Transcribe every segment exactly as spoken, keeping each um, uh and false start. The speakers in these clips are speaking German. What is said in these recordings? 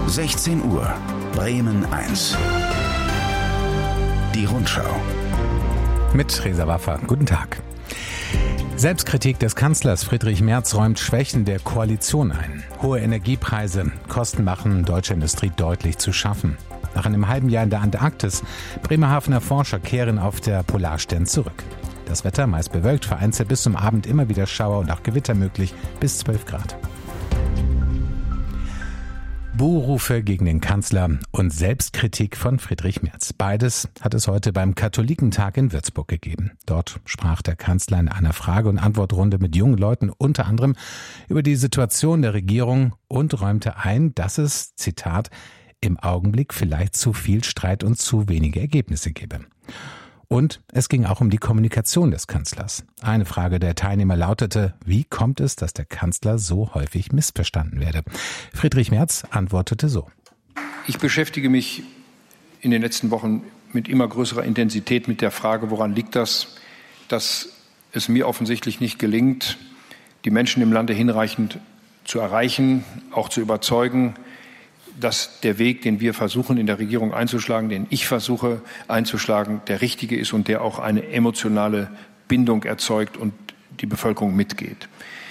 sechzehn Uhr, Bremen eins. Die Rundschau. Mit Reza Waffa. Guten Tag. Selbstkritik des Kanzlers Friedrich Merz räumt Schwächen der Koalition ein. Hohe Energiepreise, Kosten machen deutscher Industrie deutlich zu schaffen. Nach einem halben Jahr in der Antarktis, Bremerhavener Forscher kehren auf der Polarstern zurück. Das Wetter meist bewölkt, vereinzelt bis zum Abend immer wieder Schauer und auch Gewitter möglich, bis zwölf Grad. Buhrufe gegen den Kanzler und Selbstkritik von Friedrich Merz. Beides hat es heute beim Katholikentag in Würzburg gegeben. Dort sprach der Kanzler in einer Frage- und Antwortrunde mit jungen Leuten unter anderem über die Situation der Regierung und räumte ein, dass es, Zitat, im Augenblick vielleicht zu viel Streit und zu wenige Ergebnisse gebe. Und es ging auch um die Kommunikation des Kanzlers. Eine Frage der Teilnehmer lautete, wie kommt es, dass der Kanzler so häufig missverstanden werde? Friedrich Merz antwortete so. Ich beschäftige mich in den letzten Wochen mit immer größerer Intensität mit der Frage, woran liegt das, dass es mir offensichtlich nicht gelingt, die Menschen im Lande hinreichend zu erreichen, auch zu überzeugen, dass der Weg, den wir versuchen in der Regierung einzuschlagen, den ich versuche einzuschlagen, der richtige ist und der auch eine emotionale Bindung erzeugt und die Bevölkerung mitgeht.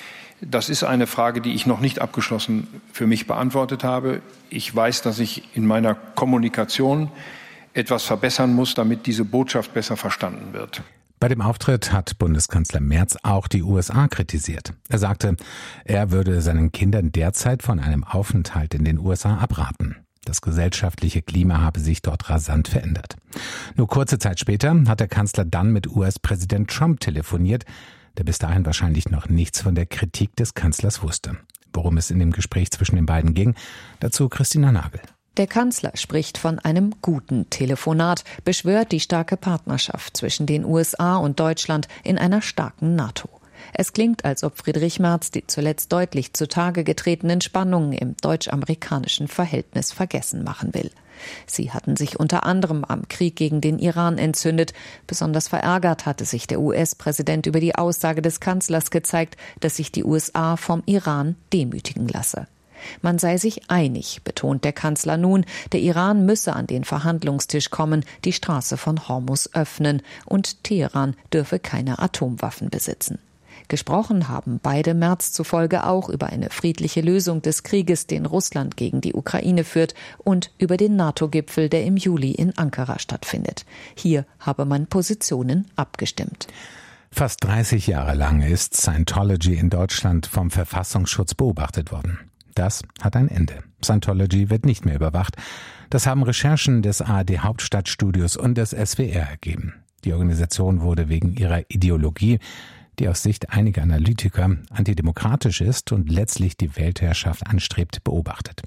Das ist eine Frage, die ich noch nicht abgeschlossen für mich beantwortet habe. Ich weiß, dass ich in meiner Kommunikation etwas verbessern muss, damit diese Botschaft besser verstanden wird. Bei dem Auftritt hat Bundeskanzler Merz auch die U S A kritisiert. Er sagte, er würde seinen Kindern derzeit von einem Aufenthalt in den U S A abraten. Das gesellschaftliche Klima habe sich dort rasant verändert. Nur kurze Zeit später hat der Kanzler dann mit U S-Präsident Trump telefoniert, der bis dahin wahrscheinlich noch nichts von der Kritik des Kanzlers wusste. Worum es in dem Gespräch zwischen den beiden ging, dazu Christina Nagel. Der Kanzler spricht von einem guten Telefonat, beschwört die starke Partnerschaft zwischen den U S A und Deutschland in einer starken NATO. Es klingt, als ob Friedrich Merz die zuletzt deutlich zutage getretenen Spannungen im deutsch-amerikanischen Verhältnis vergessen machen will. Sie hatten sich unter anderem am Krieg gegen den Iran entzündet. Besonders verärgert hatte sich der U S-Präsident über die Aussage des Kanzlers gezeigt, dass sich die U S A vom Iran demütigen lasse. Man sei sich einig, betont der Kanzler nun, der Iran müsse an den Verhandlungstisch kommen, die Straße von Hormuz öffnen und Teheran dürfe keine Atomwaffen besitzen. Gesprochen haben beide Merz zufolge auch über eine friedliche Lösung des Krieges, den Russland gegen die Ukraine führt, und über den NATO-Gipfel, der im Juli in Ankara stattfindet. Hier habe man Positionen abgestimmt. Fast dreißig Jahre lang ist Scientology in Deutschland vom Verfassungsschutz beobachtet worden. Das hat ein Ende. Scientology wird nicht mehr überwacht. Das haben Recherchen des A R D-Hauptstadtstudios und des S W R ergeben. Die Organisation wurde wegen ihrer Ideologie, die aus Sicht einiger Analytiker antidemokratisch ist und letztlich die Weltherrschaft anstrebt, beobachtet.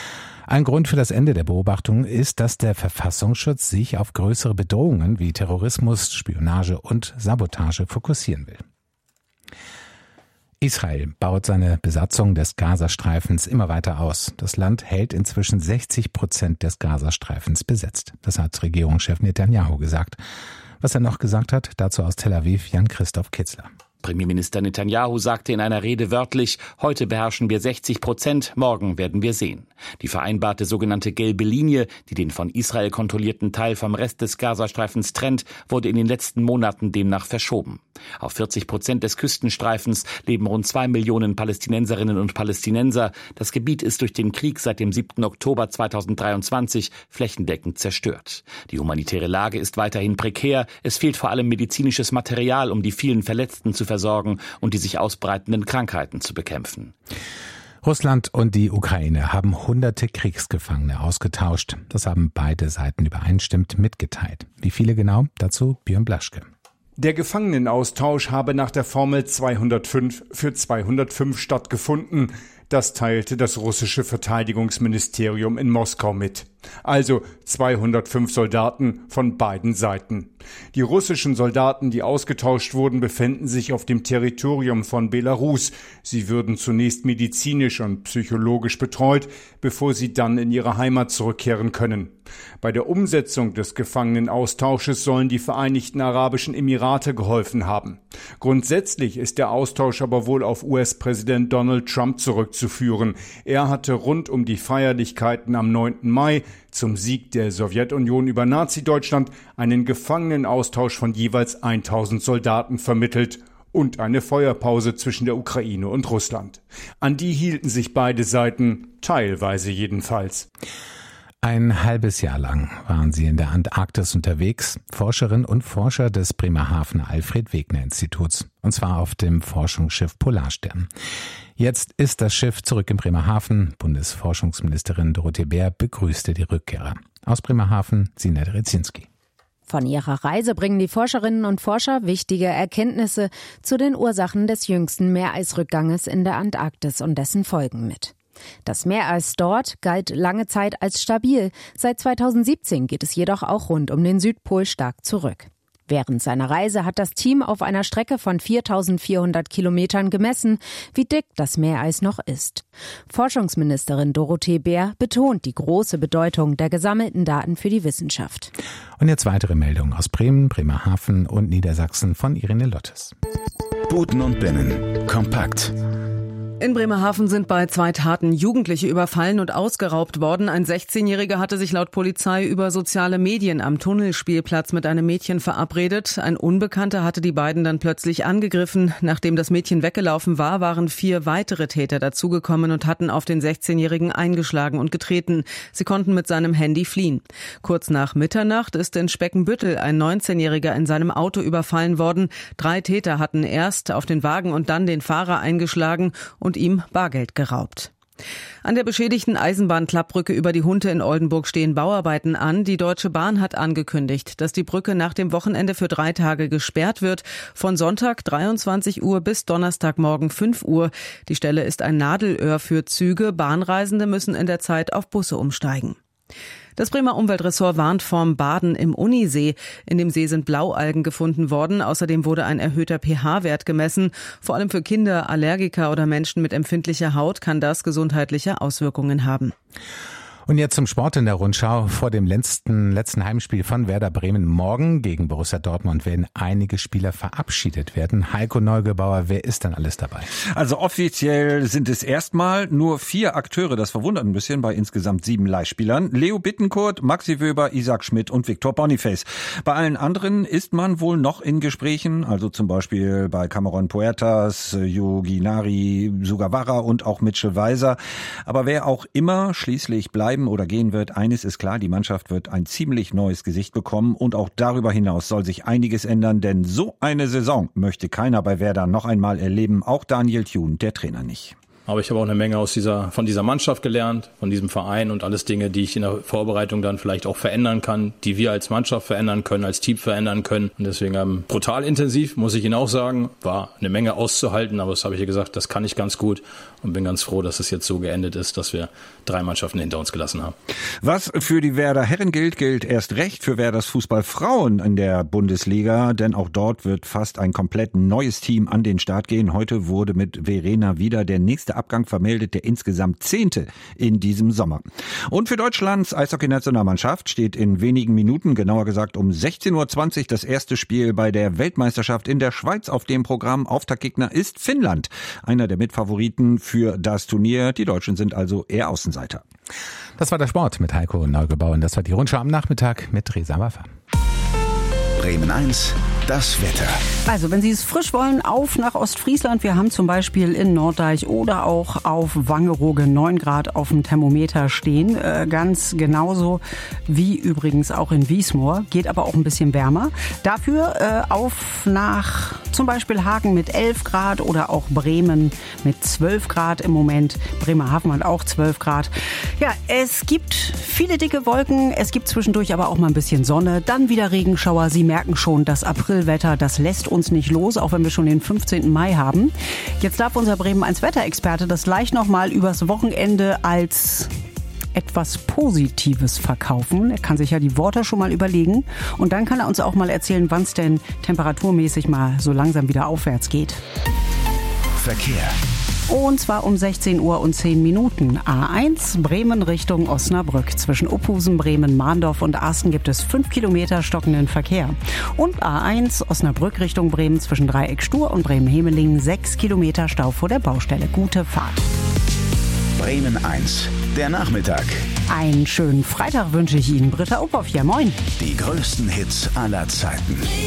Ein Grund für das Ende der Beobachtung ist, dass der Verfassungsschutz sich auf größere Bedrohungen wie Terrorismus, Spionage und Sabotage fokussieren will. Israel baut seine Besatzung des Gazastreifens immer weiter aus. Das Land hält inzwischen sechzig Prozent des Gazastreifens besetzt. Das hat Regierungschef Netanyahu gesagt. Was er noch gesagt hat, dazu aus Tel Aviv Jan-Christoph Kitzler. Premierminister Netanyahu sagte in einer Rede wörtlich, heute beherrschen wir sechzig Prozent, morgen werden wir sehen. Die vereinbarte sogenannte gelbe Linie, die den von Israel kontrollierten Teil vom Rest des Gazastreifens trennt, wurde in den letzten Monaten demnach verschoben. Auf vierzig Prozent des Küstenstreifens leben rund zwei Millionen Palästinenserinnen und Palästinenser. Das Gebiet ist durch den Krieg seit dem siebten Oktober zweitausenddreiundzwanzig flächendeckend zerstört. Die humanitäre Lage ist weiterhin prekär. Es fehlt vor allem medizinisches Material, um die vielen Verletzten zu versorgen und die sich ausbreitenden Krankheiten zu bekämpfen. Russland und die Ukraine haben hunderte Kriegsgefangene ausgetauscht. Das haben beide Seiten übereinstimmend mitgeteilt. Wie viele genau? Dazu Björn Blaschke. Der Gefangenenaustausch habe nach der Formel zweihundertfünf für zweihundertfünf stattgefunden. Das teilte das russische Verteidigungsministerium in Moskau mit. Also zweihundertfünf Soldaten von beiden Seiten. Die russischen Soldaten, die ausgetauscht wurden, befänden sich auf dem Territorium von Belarus. Sie würden zunächst medizinisch und psychologisch betreut, bevor sie dann in ihre Heimat zurückkehren können. Bei der Umsetzung des Gefangenenaustausches sollen die Vereinigten Arabischen Emirate geholfen haben. Grundsätzlich ist der Austausch aber wohl auf U S-Präsident Donald Trump zurückzuführen. Er hatte rund um die Feierlichkeiten am neunten Mai zum Sieg der Sowjetunion über Nazi-Deutschland einen Gefangenenaustausch von jeweils tausend Soldaten vermittelt und eine Feuerpause zwischen der Ukraine und Russland. An die hielten sich beide Seiten, teilweise jedenfalls. Ein halbes Jahr lang waren sie in der Antarktis unterwegs, Forscherinnen und Forscher des Bremerhavener Alfred-Wegener-Instituts, und zwar auf dem Forschungsschiff Polarstern. Jetzt ist das Schiff zurück in Bremerhaven. Bundesforschungsministerin Dorothee Bär begrüßte die Rückkehrer. Aus Bremerhaven, Sinet Rezinski. Von ihrer Reise bringen die Forscherinnen und Forscher wichtige Erkenntnisse zu den Ursachen des jüngsten Meereisrückganges in der Antarktis und dessen Folgen mit. Das Meereis dort galt lange Zeit als stabil. Seit zweitausendsiebzehn geht es jedoch auch rund um den Südpol stark zurück. Während seiner Reise hat das Team auf einer Strecke von viertausendvierhundert Kilometern gemessen, wie dick das Meereis noch ist. Forschungsministerin Dorothee Bär betont die große Bedeutung der gesammelten Daten für die Wissenschaft. Und jetzt weitere Meldungen aus Bremen, Bremerhaven und Niedersachsen von Irene Lottes. Buten und Binnen. Kompakt. In Bremerhaven sind bei zwei Taten Jugendliche überfallen und ausgeraubt worden. Ein sechzehnjähriger hatte sich laut Polizei über soziale Medien am Tunnelspielplatz mit einem Mädchen verabredet. Ein Unbekannter hatte die beiden dann plötzlich angegriffen. Nachdem das Mädchen weggelaufen war, waren vier weitere Täter dazugekommen und hatten auf den sechzehnjährigen eingeschlagen und getreten. Sie konnten mit seinem Handy fliehen. Kurz nach Mitternacht ist in Speckenbüttel ein neunzehnjähriger in seinem Auto überfallen worden. Drei Täter hatten erst auf den Wagen und dann den Fahrer eingeschlagen und und ihm Bargeld geraubt. An der beschädigten Eisenbahnklappbrücke über die Hunte in Oldenburg stehen Bauarbeiten an. Die Deutsche Bahn hat angekündigt, dass die Brücke nach dem Wochenende für drei Tage gesperrt wird, von Sonntag dreiundzwanzig Uhr bis Donnerstagmorgen fünf Uhr. Die Stelle ist ein Nadelöhr für Züge. Bahnreisende müssen in der Zeit auf Busse umsteigen. Das Bremer Umweltressort warnt vorm Baden im Unisee. In dem See sind Blaualgen gefunden worden. Außerdem wurde ein erhöhter pH-Wert gemessen. Vor allem für Kinder, Allergiker oder Menschen mit empfindlicher Haut kann das gesundheitliche Auswirkungen haben. Und jetzt zum Sport in der Rundschau. Vor dem letzten, letzten Heimspiel von Werder Bremen morgen gegen Borussia Dortmund werden einige Spieler verabschiedet werden. Heiko Neugebauer, wer ist denn alles dabei? Also offiziell sind es erstmal nur vier Akteure. Das verwundert ein bisschen bei insgesamt sieben Leihspielern. Leo Bittencourt, Maxi Wöber, Isaac Schmidt und Victor Boniface. Bei allen anderen ist man wohl noch in Gesprächen. Also zum Beispiel bei Cameron Puertas, Yuginari Sugawara und auch Mitchell Weiser. Aber wer auch immer schließlich bleiben oder gehen wird, eines ist klar, die Mannschaft wird ein ziemlich neues Gesicht bekommen und auch darüber hinaus soll sich einiges ändern, denn so eine Saison möchte keiner bei Werder noch einmal erleben, auch Daniel Thune, der Trainer, nicht. Aber ich habe auch eine Menge aus dieser, von dieser Mannschaft gelernt, von diesem Verein und alles Dinge, die ich in der Vorbereitung dann vielleicht auch verändern kann, die wir als Mannschaft verändern können, als Team verändern können. Und deswegen ähm, brutal intensiv, muss ich Ihnen auch sagen, war eine Menge auszuhalten, aber das habe ich ja gesagt, das kann ich ganz gut und bin ganz froh, dass es jetzt so geendet ist, dass wir drei Mannschaften hinter uns gelassen haben. Was für die Werder Herren gilt, gilt erst recht für Werders Fußballfrauen in der Bundesliga, denn auch dort wird fast ein komplett neues Team an den Start gehen. Heute wurde mit Verena wieder der nächste Abgang vermeldet, der insgesamt zehnte in diesem Sommer. Und für Deutschlands Eishockey-Nationalmannschaft steht in wenigen Minuten, genauer gesagt um sechzehn Uhr zwanzig, das erste Spiel bei der Weltmeisterschaft in der Schweiz auf dem Programm. Auftaktgegner ist Finnland, einer der Mitfavoriten für das Turnier. Die Deutschen sind also eher Außenseiter. Das war der Sport mit Heiko Neugebauer und das war die Rundschau am Nachmittag mit Resa Waffa. Bremen eins, das Wetter. Also, wenn Sie es frisch wollen, auf nach Ostfriesland. Wir haben zum Beispiel in Norddeich oder auch auf Wangerooge neun Grad auf dem Thermometer stehen. Äh, ganz genauso wie übrigens auch in Wiesmoor. Geht aber auch ein bisschen wärmer. Dafür äh, auf nach zum Beispiel Hagen mit elf Grad oder auch Bremen mit zwölf Grad im Moment. Bremerhaven hat auch zwölf Grad. Ja, es gibt viele dicke Wolken. Es gibt zwischendurch aber auch mal ein bisschen Sonne. Dann wieder Regenschauer. Sie merken schon, das Aprilwetter, das lässt uns nicht los, auch wenn wir schon den fünfzehnten Mai haben. Jetzt darf unser Bremen eins Wetterexperte das gleich nochmal übers Wochenende als etwas Positives verkaufen. Er kann sich ja die Worte schon mal überlegen. Und dann kann er uns auch mal erzählen, wann es denn temperaturmäßig mal so langsam wieder aufwärts geht. Verkehr. Und zwar um sechzehn Uhr und zehn Minuten. A eins, Bremen Richtung Osnabrück. Zwischen Uphusen, Bremen, Mahndorf und Asten gibt es fünf Kilometer stockenden Verkehr. Und A eins, Osnabrück Richtung Bremen zwischen Dreieck Stur und Bremen-Hemelingen sechs Kilometer Stau vor der Baustelle. Gute Fahrt. Bremen eins, der Nachmittag. Einen schönen Freitag wünsche ich Ihnen, Britta Uphoff. Ja, moin. Die größten Hits aller Zeiten.